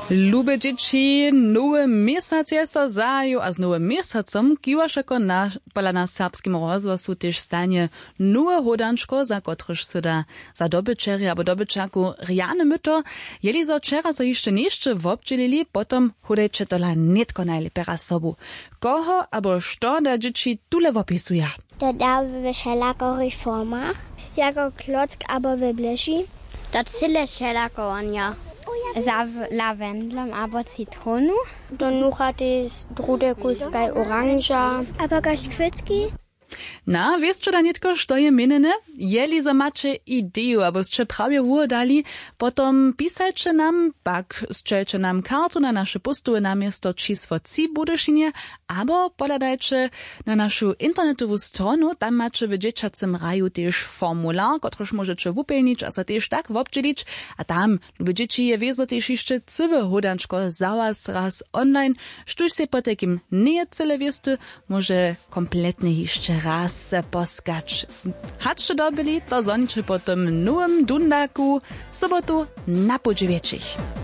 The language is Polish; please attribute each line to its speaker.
Speaker 1: Lube dzieci, nowy miesiąc jest zaju, a z nowym miesiącem kiwaszako pola na serbskim rozgłosu też stanie nowe hodanczko, za kotryż se da za dobyczeri albo dobyczaku riane myto. Jeli zo wczera so jeszcze nieszcze wobdzielili, potom hodejcze tola netko najlepiej raz sobu. Koho albo što da dzieci tule wopisuje?
Speaker 2: To da w wszelakich formach, jako klock albo w bleži. To cyle wszelakowania. Za lawendlem albo citronu. To nuchaty z drudeku skaj orangea. Albo kaś kwiatki.
Speaker 1: Na, wiesz, da nitko, što je menene? Jeli za macie ideju, albo sče prawie dali, potom pisajcie nam, pak strzelcie nam kartu na nasze postoje na miesto čísło 3 Budyšinie, albo podadajcie na naszą internetową stronu, tam macie w dzieciacym raju też formular, kotryż możecie wypełnić, a sa też tak wobdzielić, a tam lube dzieci je wiezo też jeszcze cywe hodanczko za was raz online, sztuś se po takim nie cyle wiesty, może kompletnie jeszcze raz poskać. Haczcie dobili, to zoniczy po tym nowym dundaku, sobotu na podziewieczych.